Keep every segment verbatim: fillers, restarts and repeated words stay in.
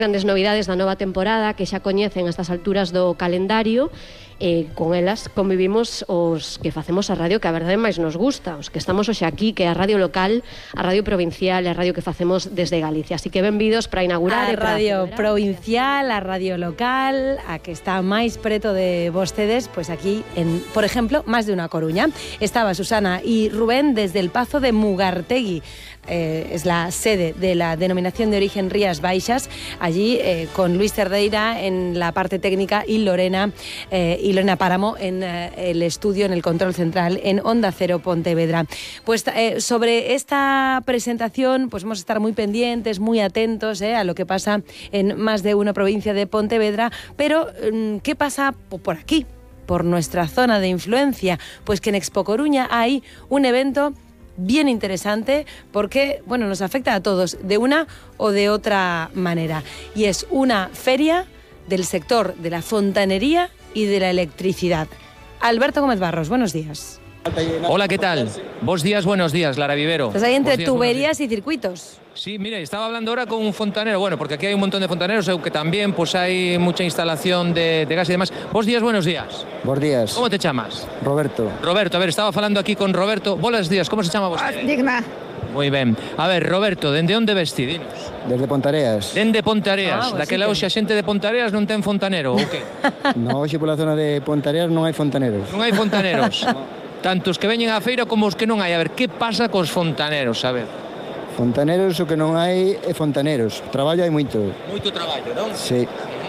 Grandes novidades da nova temporada que xa coñecen a estas alturas do calendario, e con elas convivimos os que facemos a radio que a verdade máis nos gusta, os que estamos hoxe aquí, que é a radio local, a radio provincial e a radio que facemos desde Galicia. Así que benvidos para inaugurar a radio provincial, a radio local, a que está máis preto de vostedes, pois aquí en, por exemplo, máis de unha Coruña. Estaba Susana y Rubén desde el Pazo de Mugartegui. Eh, es la sede de la denominación de origen Rías Baixas, allí eh, con Luis Cerdeira en la parte técnica y Lorena eh, y Lorena Páramo en eh, el estudio, en el control central en Onda Cero Pontevedra. Pues eh, sobre esta presentación pues vamos a estar muy pendientes, muy atentos eh, a lo que pasa en más de una provincia de Pontevedra, pero ¿qué pasa por aquí, por nuestra zona de influencia? Pues que en Expo Coruña hay un evento bien interesante porque, bueno, nos afecta a todos de una o de otra manera. Y es una feria del sector de la fontanería y de la electricidad. Alberto Gómez Barros, buenos días. Hola, ¿qué tal? Buenos días, buenos días, Lara Vivero. Estás ahí entre días, tuberías y circuitos. Sí, mire, estaba hablando ahora con un fontanero, bueno, porque aquí hay un montón de fontaneros, aunque también pues hay mucha instalación de, de gas y demás. Buenos días, buenos días. Buenos días. ¿Cómo te llamas? Roberto. Roberto, a ver, estaba hablando aquí con Roberto. Buenos días, ¿cómo se llama usted? Digna. Muy ben. A ver, Roberto, dende onde vesti, dinos? Desde Pontareas. Dende Pontareas. Ah, pues Daquela sí que... hoxe a xente de Pontareas non ten fontanero, ou que? No, hoxe pola zona de Pontareas non hai fontaneros. Non hai fontaneros. Tanto os que veñen á feira como os que non hai. A ver, que pasa cos fontaneros, a ver? Fontaneros o que non hai é fontaneros. Traballo hai moito. Moito traballo, non? Sí.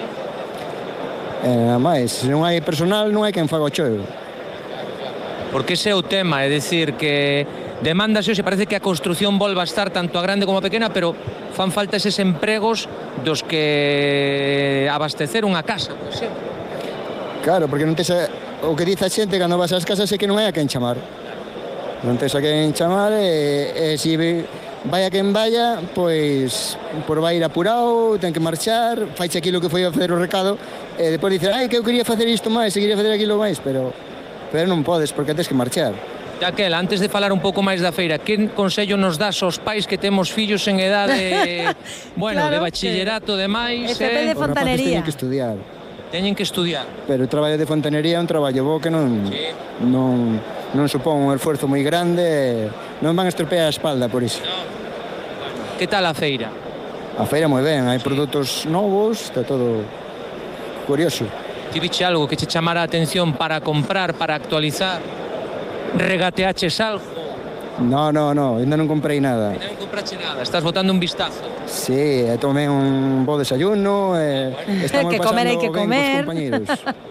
E nada máis, se non hai personal non hai quen faga o cheo. Porque ese é o tema, é dicir que demandas hoxe, parece que a construción volva a estar tanto a grande como a pequena, pero fan falta eses empregos dos que abastecer unha casa, por exemplo. Claro, porque non tes a... o que dice a xente cando vas ás casas é que non hai a quen chamar. Non tes a quen chamar e, e se vai a quen vaya, pois por vai ir apurado, ten que marchar, faiche aquilo que foi a facer o recado e depois dice, ai, que eu quería facer isto máis, quería facer aquilo máis, pero pero non podes porque tens que marchar. Daquela, antes de falar un pouco máis da feira, que consello nos das aos pais que temos fillos en edade, bueno, claro, de bachillerato, de máis, eh? de fontanería. Teñen que estudiar. Teñen que estudiar. Pero o traballo de fontanería é un traballo bo que non, sí. non, non supón un esforzo moi grande, non van a estropear a espalda por iso. No. Que tal a feira? A feira moi ben, hai produtos novos, está todo curioso. Ti viche algo que che chamara a atención para comprar, para actualizar? Regateaches algo? No, no, no, ainda non comprei nada. Ainda non comprache nada, estás botando un vistazo. Sí, e tomei un bo desayuno, e estamos que comer hai que pasando ben comer. cos compañeros.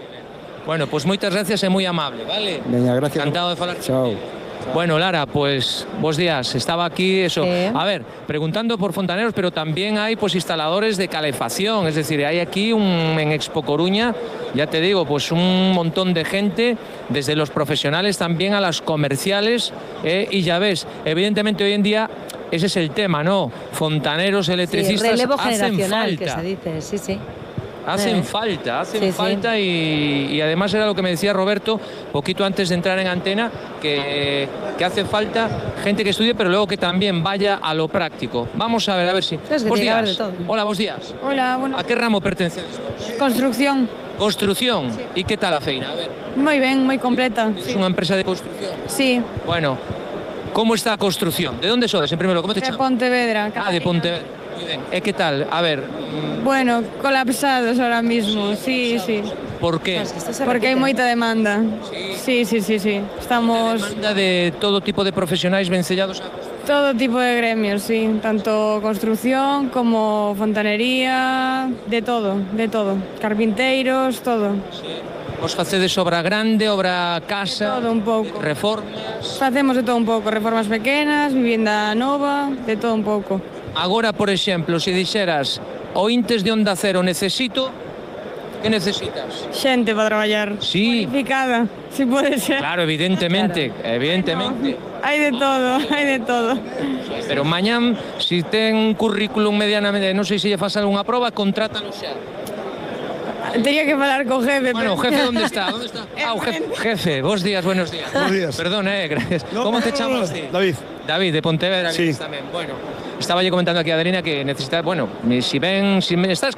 Bueno, pues moitas gracias e moi amable, vale? Veña, gracias. Encantado de falar. Chao. Bueno, Lara, pues buenos días. Estaba aquí eso. Sí. A ver, preguntando por fontaneros, pero también hay pues instaladores de calefacción. Es decir, hay aquí un, en Expo Coruña, ya te digo, pues un montón de gente, desde los profesionales también a las comerciales. Eh, y ya ves, evidentemente hoy en día ese es el tema, ¿no? Fontaneros, electricistas, sí, relevo hacen generacional, falta. que se dice, sí, sí. Hacen eh. falta, hacen sí, falta sí. Y, y además era lo que me decía Roberto poquito antes de entrar en antena, que, que hace falta gente que estudie, pero luego que también vaya a lo práctico. Vamos a ver, a ver si... Es que Buenos tiene que haber días. de todo. Hola, buenos días. Hola, bueno. ¿A qué ramo perteneces? Construcción. Construcción. Sí. ¿Y qué tal la feira? A ver. Muy bien, muy completa. ¿Es Sí. una empresa de construcción? Sí. Bueno, ¿cómo está la construcción? ¿De dónde sois? En primer lugar, ¿cómo te De llamas? Pontevedra. Ah, de Catalina. Pontevedra. Muy bien. ¿Eh, ¿Qué tal? A ver, Bueno, colapsados ahora mismo, sí, sí. ¿por qué? Porque hay moita demanda. Sí, sí, sí, sí. Estamos Demanda de todo tipo de profesionales vencellados a... todo tipo de gremios, sí. Tanto construcción como fontanería, de todo, de todo. Carpinteiros, todo. Vos facedes obra grande, obra casa, Todo un pouco. reformas. Facemos de todo un pouco, reformas pequenas, vivienda nova, de todo un pouco. Agora, por exemplo, se dixeras ointes de Onda Cero necesito, que necesitas? Xente para traballar. Sí. Cualificada, si pode ser. Claro, evidentemente, evidentemente. Hai de todo, hai de todo. Pero mañán, si ten un currículum medianamente, non sei se lle faz algunha proba, contrátalo xa. Tenía que falar co jefe. Bueno, pero... jefe, ¿dónde está? ¿Dónde está? Ah, jefe, jefe, buenos días, buenos días. Buenos días. Perdón, eh, gracias. No, ¿Cómo te no, llamas? no, tío? David. David, de Pontevedra, Sí. también. Bueno, estaba yo comentando aquí a Adelina que necesita, bueno, si ven, si me estás